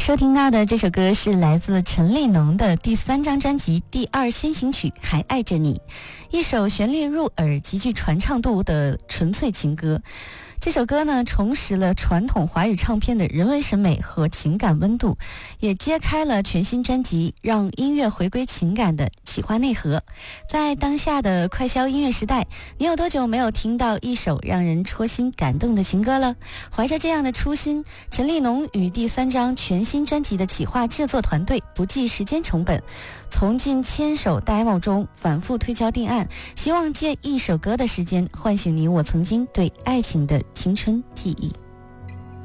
收听到的这首歌是来自陈立农的第3张专辑《第2先行曲》，还爱着你，一首旋律入耳、极具传唱度的纯粹情歌。这首歌呢，重拾了传统华语唱片的人文审美和情感温度，也揭开了全新专辑让音乐回归情感的企划内核。在当下的快消音乐时代，你有多久没有听到一首让人戳心感动的情歌了？怀着这样的初心，陈立农与第3张全新专辑的企划制作团队不计时间成本，从近1000首 demo 中反复推敲定案，希望借一首歌的时间唤醒你我曾经对爱情的青春记忆。